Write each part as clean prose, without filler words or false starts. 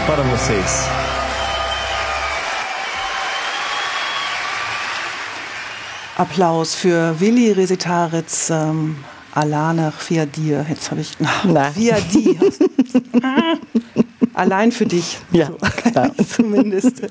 para vocês. Applaus für Willi Resetaritz, Alana Fiadir. Jetzt habe ich... Fiadir. Allein für dich. Ja, klar. Zumindest.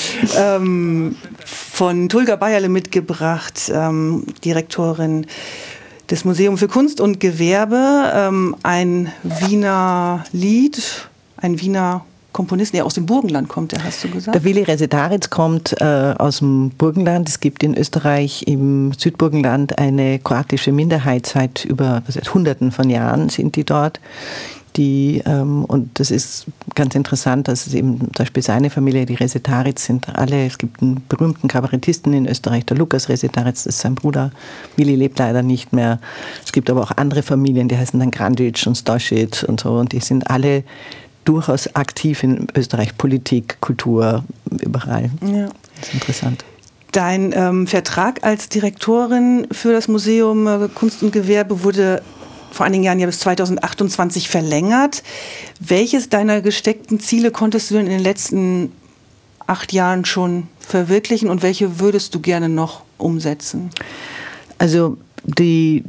Von Tulga Bayerle mitgebracht, Direktorin des Museums für Kunst und Gewerbe. Ein Wiener Lied, ein Wiener Komponist, der aus dem Burgenland kommt, hast du gesagt? Der Willi Resetaritz kommt aus dem Burgenland. Es gibt in Österreich im Südburgenland eine kroatische Minderheit seit Hunderten von Jahren sind die dort. Und das ist ganz interessant, dass es eben zum Beispiel seine Familie, die Resetaritz sind alle, es gibt einen berühmten Kabarettisten in Österreich, der Lukas Resetaritz, das ist sein Bruder. Willi lebt leider nicht mehr. Es gibt aber auch andere Familien, die heißen dann Grandic und Stosic und so, und die sind alle durchaus aktiv in Österreich, Politik, Kultur, überall. Ja. Das ist interessant. Dein Vertrag als Direktorin für das Museum Kunst und Gewerbe wurde vor einigen Jahren ja bis 2028 verlängert. Welches deiner gesteckten Ziele konntest du denn in den letzten 8 Jahren schon verwirklichen und welche würdest du gerne noch umsetzen? Also die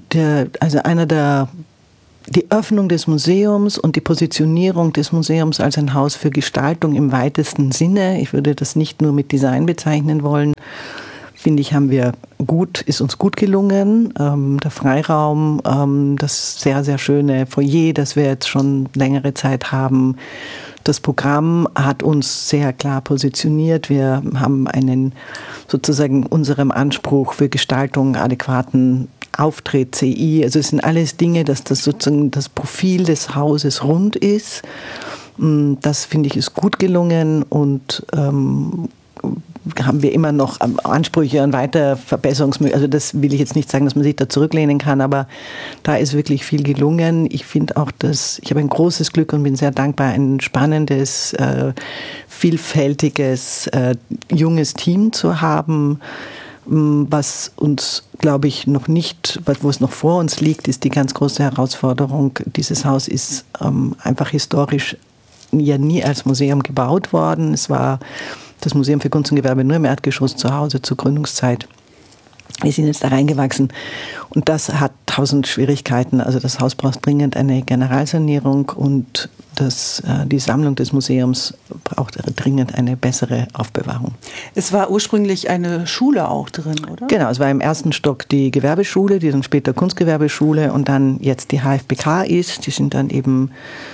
Öffnung des Museums und die Positionierung des Museums als ein Haus für Gestaltung im weitesten Sinne, ich würde das nicht nur mit Design bezeichnen wollen, finde ich, ist uns gut gelungen. Der Freiraum, das sehr, sehr schöne Foyer, das wir jetzt schon längere Zeit haben. Das Programm hat uns sehr klar positioniert. Wir haben sozusagen unserem Anspruch für Gestaltung adäquaten Auftritt, CI, also es sind alles Dinge, dass das sozusagen das Profil des Hauses rund ist. Das finde ich ist gut gelungen und haben wir immer noch Ansprüche an weiter Verbesserungsmöglichkeiten. Also das will ich jetzt nicht sagen, dass man sich da zurücklehnen kann, aber da ist wirklich viel gelungen. Ich finde auch, ich habe ein großes Glück und bin sehr dankbar, ein spannendes, vielfältiges, junges Team zu haben. Was uns, glaube ich, wo es noch vor uns liegt, ist die ganz große Herausforderung. Dieses Haus ist einfach historisch ja nie als Museum gebaut worden. Es war das Museum für Kunst und Gewerbe nur im Erdgeschoss zu Hause zur Gründungszeit. Wir sind jetzt da reingewachsen und das hat 1000 Schwierigkeiten. Also das Haus braucht dringend eine Generalsanierung und die Sammlung des Museums braucht dringend eine bessere Aufbewahrung. Es war ursprünglich eine Schule auch drin, oder? Genau, es war im ersten Stock die Gewerbeschule, die dann später Kunstgewerbeschule und dann jetzt die HFBK ist. Die sind dann eben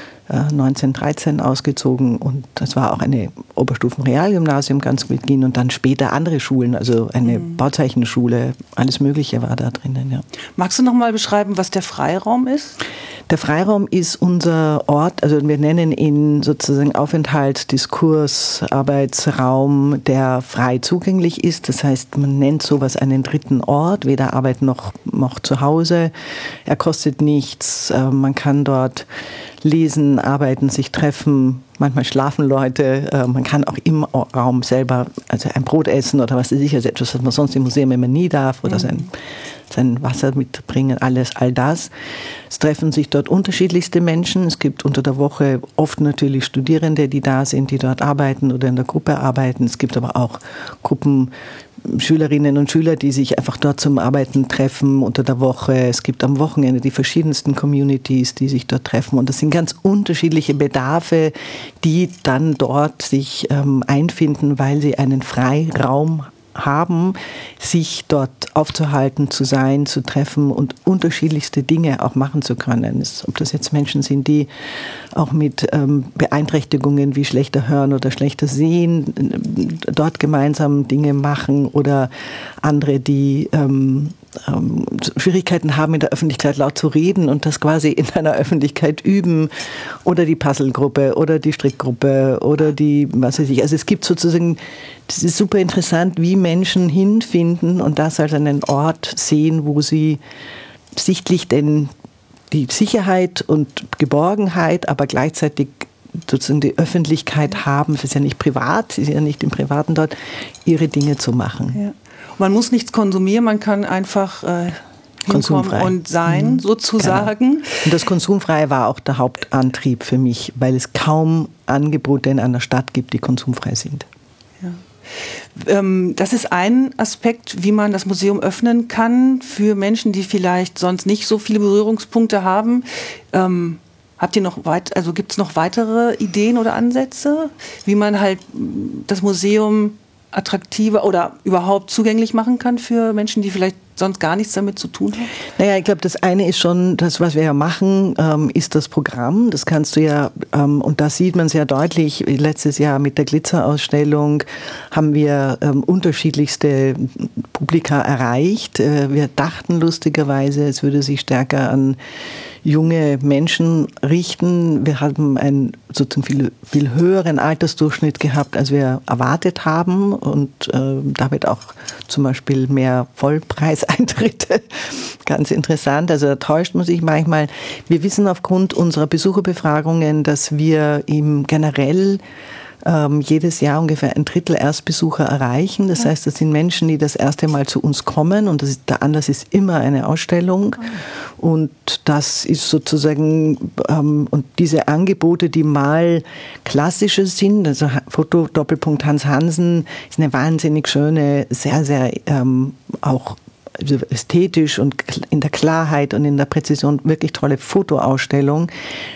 1913 ausgezogen und das war auch eine Oberstufen-Realgymnasium ganz mit Beginn und dann später andere Schulen, also eine Bauzeichenschule, alles Mögliche war da drinnen. Ja. Magst du noch mal beschreiben, was der Freiraum ist? Der Freiraum ist unser Ort, also wir nennen ihn sozusagen Aufenthalt, Diskurs, Arbeitsraum, der frei zugänglich ist. Das heißt, man nennt sowas einen dritten Ort, weder Arbeit noch zu Hause. Er kostet nichts, man kann dort lesen, arbeiten, sich treffen, manchmal schlafen Leute, man kann auch im Raum selber also ein Brot essen oder was weiß ich, also etwas, was man sonst im Museum immer nie darf oder sein Wasser mitbringen, all das. Es treffen sich dort unterschiedlichste Menschen. Es gibt unter der Woche oft natürlich Studierende, die da sind, die dort arbeiten oder in der Gruppe arbeiten. Es gibt aber auch Gruppen, Schülerinnen und Schüler, die sich einfach dort zum Arbeiten treffen unter der Woche. Es gibt am Wochenende die verschiedensten Communities, die sich dort treffen. Und das sind ganz unterschiedliche Bedarfe, die dann dort sich einfinden, weil sie einen Freiraum haben, sich dort aufzuhalten, zu sein, zu treffen und unterschiedlichste Dinge auch machen zu können. Ob das jetzt Menschen sind, die auch mit Beeinträchtigungen wie schlechter Hören oder schlechter Sehen dort gemeinsam Dinge machen oder andere, die Schwierigkeiten haben, in der Öffentlichkeit laut zu reden und das quasi in einer Öffentlichkeit üben oder die Puzzlegruppe oder die Strickgruppe oder die, was weiß ich. Also es gibt sozusagen, das ist super interessant, wie Menschen hinfinden und das als einen Ort sehen, wo sie sichtlich denn die Sicherheit und Geborgenheit, aber gleichzeitig sozusagen die Öffentlichkeit haben, es ist ja nicht privat, sie sind ja nicht im Privaten dort, ihre Dinge zu machen. Ja. Man muss nichts konsumieren, man kann einfach hinkommen und sein, sozusagen. Genau. Und das Konsumfreie war auch der Hauptantrieb für mich, weil es kaum Angebote in einer Stadt gibt, die konsumfrei sind. Ja. Das ist ein Aspekt, wie man das Museum öffnen kann für Menschen, die vielleicht sonst nicht so viele Berührungspunkte haben. Habt ihr noch gibt es noch weitere Ideen oder Ansätze, wie man halt das Museum attraktiver oder überhaupt zugänglich machen kann für Menschen, die vielleicht sonst gar nichts damit zu tun haben? Naja, ich glaube, das eine ist schon, das, was wir ja machen, ist das Programm. Das kannst du ja, und da sieht man sehr deutlich, letztes Jahr mit der Glitzerausstellung haben wir unterschiedlichste Publika erreicht. Wir dachten lustigerweise, es würde sich stärker an junge Menschen richten. Wir haben einen sozusagen viel höheren Altersdurchschnitt gehabt, als wir erwartet haben, und damit auch zum Beispiel mehr Vollpreiseintritte. Ganz interessant. Also da täuscht man sich manchmal. Wir wissen aufgrund unserer Besucherbefragungen, dass wir im generell jedes Jahr ungefähr 1/3 Erstbesucher erreichen. Das heißt, das sind Menschen, die das erste Mal zu uns kommen, und der Anlass ist immer eine Ausstellung. Und das ist sozusagen, und diese Angebote, die mal klassische sind, also Foto-Doppelpunkt Hans Hansen ist eine wahnsinnig schöne, sehr, sehr auch ästhetisch und in der Klarheit und in der Präzision wirklich tolle Fotoausstellung,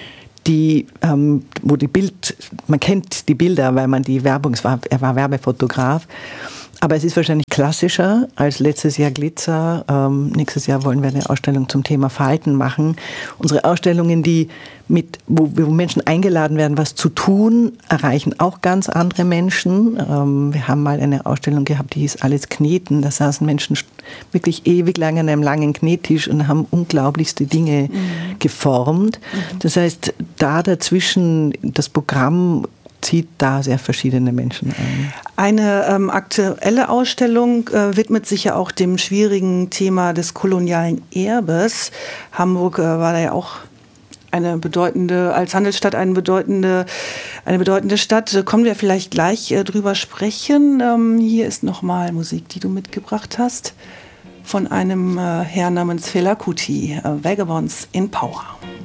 wo man kennt die Bilder, weil man er war Werbefotograf. Aber es ist wahrscheinlich klassischer als letztes Jahr Glitzer. Nächstes Jahr wollen wir eine Ausstellung zum Thema Falten machen. Unsere Ausstellungen, wo Menschen eingeladen werden, was zu tun, erreichen auch ganz andere Menschen. Wir haben mal eine Ausstellung gehabt, die hieß Alles Kneten. Da saßen Menschen wirklich ewig lang an einem langen Knettisch und haben unglaublichste Dinge geformt. Das heißt, da dazwischen das Programm zieht da sehr verschiedene Menschen ein. Eine aktuelle Ausstellung widmet sich ja auch dem schwierigen Thema des kolonialen Erbes. Hamburg war da ja auch als Handelsstadt eine bedeutende Stadt. Da kommen wir vielleicht gleich drüber sprechen. Hier ist nochmal Musik, die du mitgebracht hast, von einem Herrn namens Fela Kuti, Vagabonds in Power.